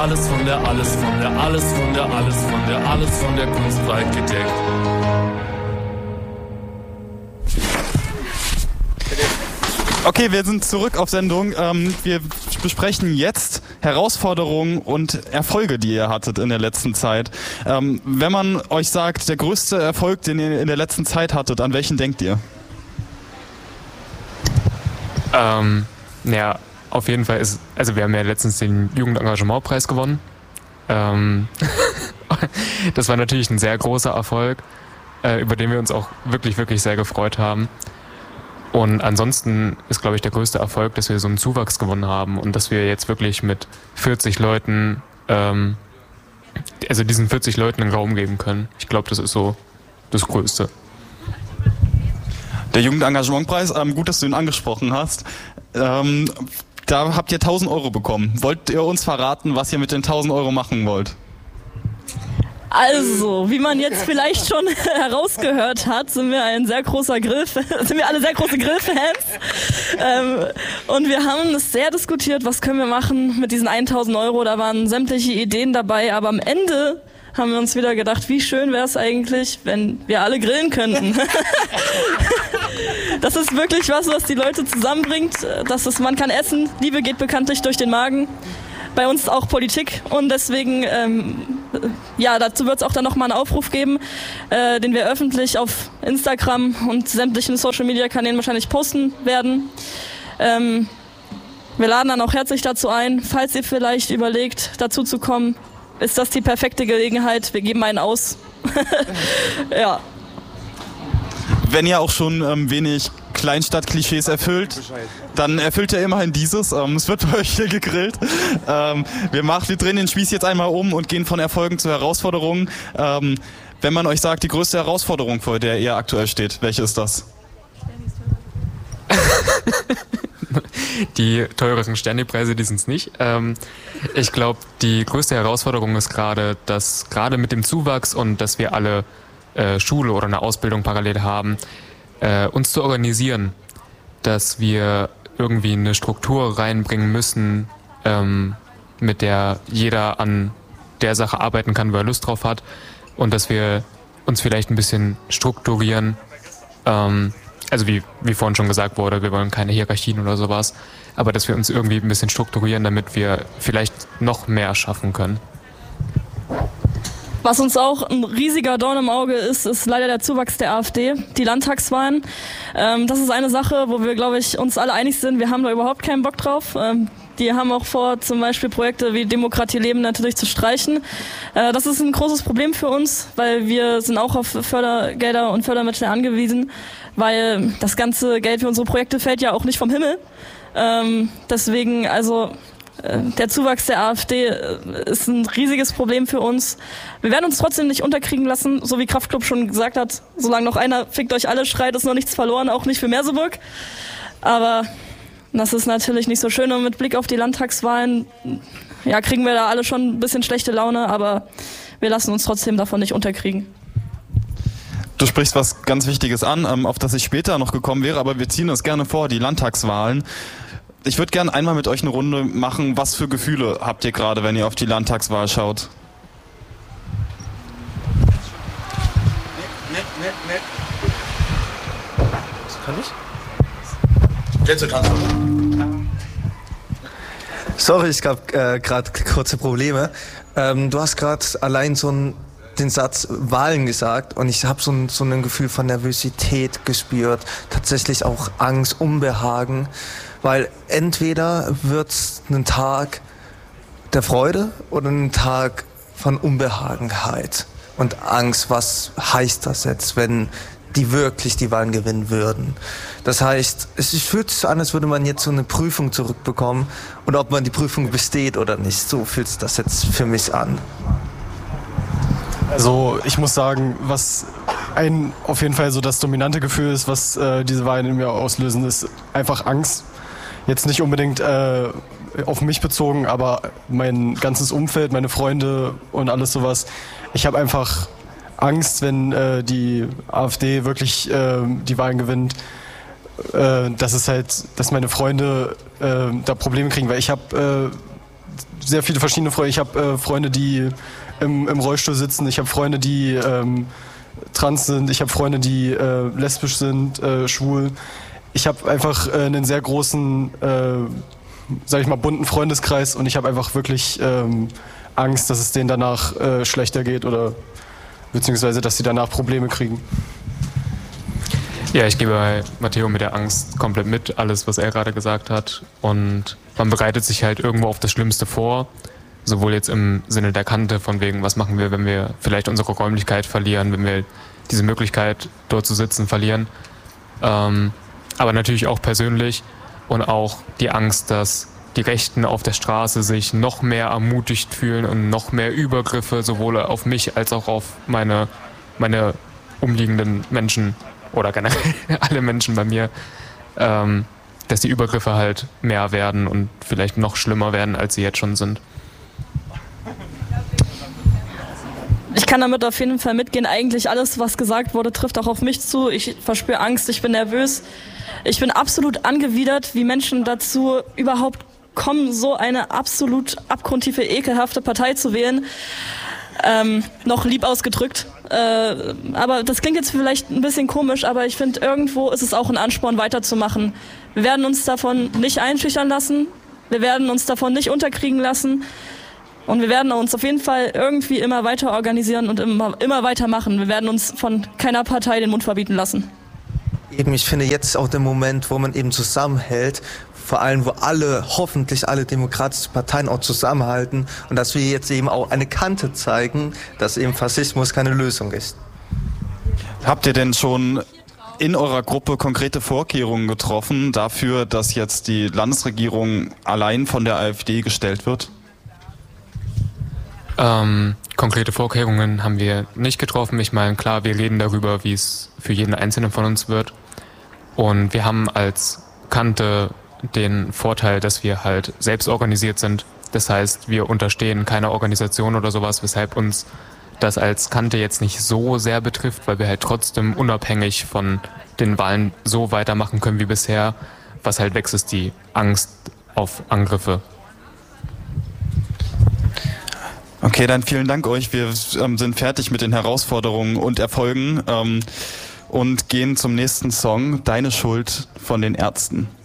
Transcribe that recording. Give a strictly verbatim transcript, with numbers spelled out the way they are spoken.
Alles von der, alles von der, alles von der, alles von der, alles von der Kunst breit gedeckt. Okay, wir sind zurück auf Sendung. Ähm, wir besprechen jetzt Herausforderungen und Erfolge, die ihr hattet in der letzten Zeit. Ähm, wenn man euch sagt, der größte Erfolg, den ihr in der letzten Zeit hattet, an welchen denkt ihr? Ähm, ja, auf jeden Fall ist, also wir haben ja letztens den Jugendengagementpreis gewonnen. Ähm, das war natürlich ein sehr großer Erfolg, äh, über den wir uns auch wirklich, wirklich sehr gefreut haben. Und ansonsten ist, glaube ich, der größte Erfolg, dass wir so einen Zuwachs gewonnen haben und dass wir jetzt wirklich mit vierzig Leuten, ähm, also diesen vierzig Leuten einen Raum geben können. Ich glaube, das ist so das Größte. Der Jugendengagementpreis, ähm, gut, dass du ihn angesprochen hast. Ähm, da habt ihr tausend Euro bekommen. Wollt ihr uns verraten, was ihr mit den tausend Euro machen wollt? Also, wie man jetzt vielleicht schon herausgehört hat, sind wir ein sehr großer Grill, sind wir alle sehr große Grillfans. Ähm, und wir haben es sehr diskutiert, was können wir machen mit diesen tausend Euro. Da waren sämtliche Ideen dabei, aber am Ende haben wir uns wieder gedacht, wie schön wäre es eigentlich, wenn wir alle grillen könnten. Das ist wirklich was, was die Leute zusammenbringt. Das ist, man kann essen, Liebe geht bekanntlich durch den Magen. Bei uns auch Politik und deswegen, ähm, ja, dazu wird es auch dann nochmal einen Aufruf geben, äh, den wir öffentlich auf Instagram und sämtlichen Social-Media-Kanälen wahrscheinlich posten werden. Ähm, wir laden dann auch herzlich dazu ein, falls ihr vielleicht überlegt, dazu zu kommen, ist das die perfekte Gelegenheit, wir geben einen aus. Ja. Wenn ihr auch schon ähm, wenig Kleinstadt-Klischees erfüllt, dann erfüllt ihr immerhin dieses. Ähm, es wird bei euch hier gegrillt. Ähm, wir, machen, wir drehen den Spieß jetzt einmal um und gehen von Erfolgen zu Herausforderungen. Ähm, wenn man euch sagt, die größte Herausforderung, vor der ihr aktuell steht, welche ist das? Die teureren Sterni-Preise, die sind es nicht. Ähm, ich glaube, die größte Herausforderung ist gerade, dass gerade mit dem Zuwachs und dass wir alle äh, Schule oder eine Ausbildung parallel haben, äh, uns zu organisieren, dass wir irgendwie eine Struktur reinbringen müssen, ähm, mit der jeder an der Sache arbeiten kann, wo er Lust drauf hat und dass wir uns vielleicht ein bisschen strukturieren. Ähm, also wie, wie vorhin schon gesagt wurde, wir wollen keine Hierarchien oder sowas, aber dass wir uns irgendwie ein bisschen strukturieren, damit wir vielleicht noch mehr schaffen können. Was uns auch ein riesiger Dorn im Auge ist, ist leider der Zuwachs der AfD, die Landtagswahlen. Ähm, das ist eine Sache, wo wir, glaube ich, uns alle einig sind, wir haben da überhaupt keinen Bock drauf. Ähm, die haben auch vor, zum Beispiel Projekte wie Demokratie leben natürlich zu streichen. Äh, das ist ein großes Problem für uns, weil wir sind auch auf Fördergelder und Fördermittel angewiesen, weil das ganze Geld für unsere Projekte fällt ja auch nicht vom Himmel. Ähm, deswegen, also der Zuwachs der AfD ist ein riesiges Problem für uns. Wir werden uns trotzdem nicht unterkriegen lassen, so wie Kraftklub schon gesagt hat. Solange noch einer fickt euch alle schreit, ist noch nichts verloren, auch nicht für Merseburg. Aber das ist natürlich nicht so schön und mit Blick auf die Landtagswahlen, ja, kriegen wir da alle schon ein bisschen schlechte Laune, aber wir lassen uns trotzdem davon nicht unterkriegen. Du sprichst was ganz Wichtiges an, auf das ich später noch gekommen wäre, aber wir ziehen das gerne vor, die Landtagswahlen. Ich würde gerne einmal mit euch eine Runde machen. Was für Gefühle habt ihr gerade, wenn ihr auf die Landtagswahl schaut? Nee, nee, nee. Das kann ich? Jetzt kannst du. Sorry, ich gab äh, gerade kurze Probleme. Ähm, du hast gerade allein so ein, den Satz Wahlen gesagt und ich habe so ein, so ein Gefühl von Nervosität gespürt. Tatsächlich auch Angst, Unbehagen. Weil entweder wird es ein Tag der Freude oder ein Tag von Unbehagenheit und Angst. Was heißt das jetzt, wenn die wirklich die Wahlen gewinnen würden? Das heißt, es fühlt sich so an, als würde man jetzt so eine Prüfung zurückbekommen und ob man die Prüfung besteht oder nicht. So fühlt sich das jetzt für mich an. Also ich muss sagen, was ein auf jeden Fall so das dominante Gefühl ist, was äh, diese Wahlen in mir auslösen, ist einfach Angst. Jetzt nicht unbedingt äh, auf mich bezogen, aber mein ganzes Umfeld, meine Freunde und alles sowas. Ich habe einfach Angst, wenn äh, die AfD wirklich äh, die Wahlen gewinnt, äh, dass es halt, dass meine Freunde äh, da Probleme kriegen, weil ich habe äh, sehr viele verschiedene Freunde. Ich habe äh, Freunde, die im, im Rollstuhl sitzen. Ich habe Freunde, die ähm, trans sind. Ich habe Freunde, die äh, lesbisch sind, äh, schwul. Ich habe einfach äh, einen sehr großen, äh, sag ich mal, bunten Freundeskreis und ich habe einfach wirklich ähm, Angst, dass es denen danach äh, schlechter geht oder beziehungsweise, dass sie danach Probleme kriegen. Ja, ich gebe bei Matteo mit der Angst komplett mit, alles, was er gerade gesagt hat. Und man bereitet sich halt irgendwo auf das Schlimmste vor. Sowohl jetzt im Sinne der Kante, von wegen, was machen wir, wenn wir vielleicht unsere Räumlichkeit verlieren, wenn wir diese Möglichkeit, dort zu sitzen, verlieren. Ähm, aber natürlich auch persönlich und auch die Angst, dass die Rechten auf der Straße sich noch mehr ermutigt fühlen und noch mehr Übergriffe sowohl auf mich als auch auf meine, meine umliegenden Menschen oder generell alle Menschen bei mir, ähm, dass die Übergriffe halt mehr werden und vielleicht noch schlimmer werden, als sie jetzt schon sind. Ich kann damit auf jeden Fall mitgehen. Eigentlich alles, was gesagt wurde, trifft auch auf mich zu. Ich verspüre Angst, ich bin nervös. Ich bin absolut angewidert, wie Menschen dazu überhaupt kommen, so eine absolut abgrundtiefe, ekelhafte Partei zu wählen. Ähm, noch lieb ausgedrückt. Äh, aber das klingt jetzt vielleicht ein bisschen komisch, aber ich finde, irgendwo ist es auch ein Ansporn, weiterzumachen. Wir werden uns davon nicht einschüchtern lassen. Wir werden uns davon nicht unterkriegen lassen. Und wir werden uns auf jeden Fall irgendwie immer weiter organisieren und immer, immer weitermachen. Wir werden uns von keiner Partei den Mund verbieten lassen. Eben, ich finde jetzt auch der Moment, wo man eben zusammenhält, vor allem wo alle, hoffentlich alle demokratischen Parteien auch zusammenhalten und dass wir jetzt eben auch eine Kante zeigen, dass eben Faschismus keine Lösung ist. Habt ihr denn schon in eurer Gruppe konkrete Vorkehrungen getroffen dafür, dass jetzt die Landesregierung allein von der AfD gestellt wird? Ähm, konkrete Vorkehrungen haben wir nicht getroffen. Ich meine, klar, wir reden darüber, wie es für jeden Einzelnen von uns wird. Und wir haben als Kante den Vorteil, dass wir halt selbst organisiert sind. Das heißt, wir unterstehen keiner Organisation oder sowas, weshalb uns das als Kante jetzt nicht so sehr betrifft, weil wir halt trotzdem unabhängig von den Wahlen so weitermachen können wie bisher. Was halt wächst, ist die Angst auf Angriffe. Okay, dann vielen Dank euch. Wir ähm, sind fertig mit den Herausforderungen und Erfolgen ähm, und gehen zum nächsten Song, Deine Schuld von den Ärzten.